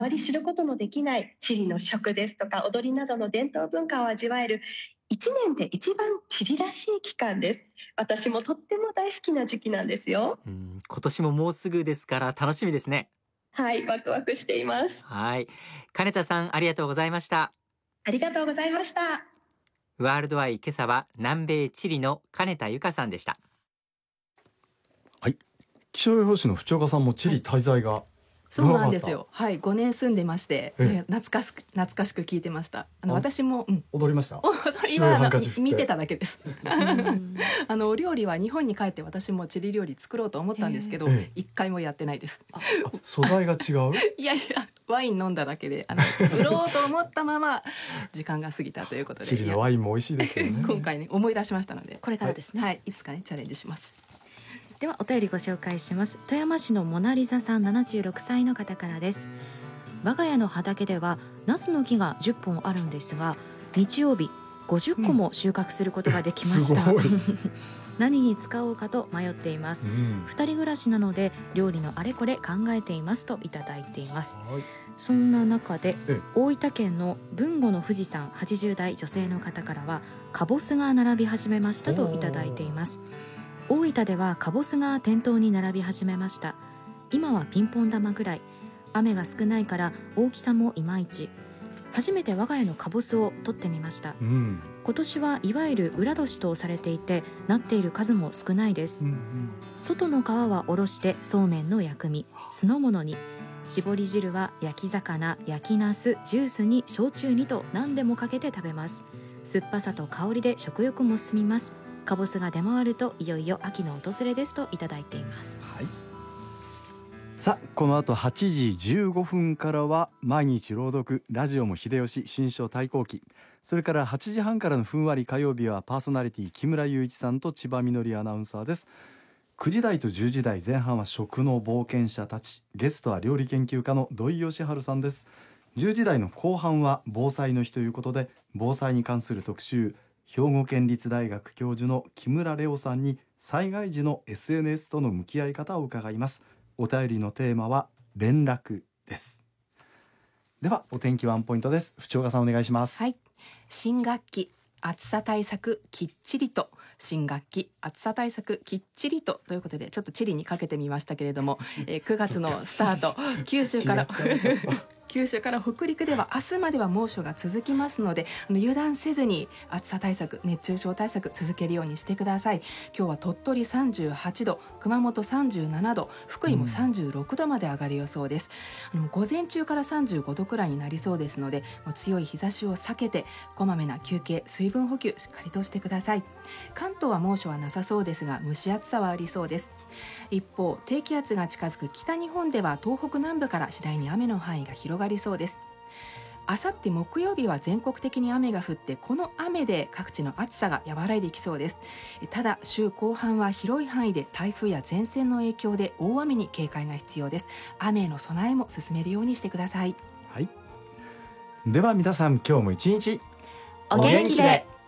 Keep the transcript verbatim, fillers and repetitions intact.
まり知ることのできないチリの食ですとか踊りなどの伝統文化を味わえるいちねんで一番チリらしい期間です。私もとっても大好きな時期なんですよ。 うん、今年ももうすぐですから楽しみですね。 はい、ワクワクしています。 はい。金田さん、ありがとうございました。 ありがとうございました。 ワールドアイ、今朝は南米チリの金田由香さんでした。 はい。気象予報士の淵岡さんもチリ滞在が、はい、 そうなんですよ。はい、ごねん住んでまして、 え懐かしく懐かしく聞いてました。あのあ私も、うん、 踊りました。 踊りはあの見てただけです。 うんあのお料理は日本に帰って私もチリ料理作ろうと思ったんですけど、 ええ一回もやってないです。 あ、素材が違う。 いやいや、ワイン飲んだだけで、あの作ろうと思ったまま時間が過ぎたということで、 チリのワインも美味しいですよね。 今回ね思い出しましたので、 これからですね。 はい、いつかねチャレンジします。 ではお便りご紹介します。富山市のモナリザさんななじゅうろくさいの方からです。我が家の畑ではナスの木がじゅっぽんあるんですが、日曜日ごじゅっこも収穫することができました、 うん、すごい何に使おうかと迷っています、 うん、 ふたり暮らしなので料理のあれこれ考えていますといただいています。 はい。 そんな中でえ大分県の豊後の富士山はちじゅう代女性の方からはカボスが並び始めましたといただいています。大分ではカボスが店頭に並び始めました。今はピンポン玉ぐらい、雨が少ないから大きさもいまいち。初めて我が家のカボスを取ってみました。 うん、 今年はいわゆる裏年とされていて、なっている数も少ないです、 うんうん、 外の皮はおろしてそうめんの薬味、酢の物に、絞り汁は焼き魚、焼きナス、ジュースに焼酎にと何でもかけて食べます。酸っぱさと香りで食欲も進みます。カボスが出回るといよいよ秋の訪れですといただいています。 はい。さあ、この後はちじじゅうごふんからは毎日朗読ラジオも秀吉新書対抗期、それからはちじはんからのふんわり火曜日はパーソナリティ木村雄一さんと千葉みのりアナウンサーです。くじ台とじゅうじ台前半は食の冒険者たち、ゲストは料理研究家の土井善晴さんです。じゅうじ台の後半は防災の日ということで、防災に関する特集、兵庫県立大学教授の木村レオさんに災害時の エスエヌエス との向き合い方を伺います。お便りのテーマは連絡です。ではお天気ワンポイントです。淵岡さんお願いします。 はい、新学期暑さ対策きっちりと、新学期暑さ対策きっちりとということで、ちょっとチリにかけてみましたけれども、えー、くがつのスタート九州から九州から北陸では明日までは猛暑が続きますので、あの油断せずに暑さ対策、熱中症対策続けるようにしてください。今日は鳥取さんじゅうはちど、熊本さんじゅうななど、福井もさんじゅうろくどまで上がる予想です。あの午前中からさんじゅうごどくらいになりそうですので、もう強い日差しを避けてこまめな休憩、水分補給しっかりとしてください。関東は猛暑はなさそうですが蒸し暑さはありそうです。一方、低気圧が近づく北日本では東北南部から次第に雨の範囲が広がりそうです。あさって木曜日は全国的に雨が降って、この雨で各地の暑さが和らいできそうです。ただ週後半は広い範囲で台風や前線の影響で大雨に警戒が必要です。雨への備えも進めるようにしてください。 はい。では皆さん、今日も一日お元気で。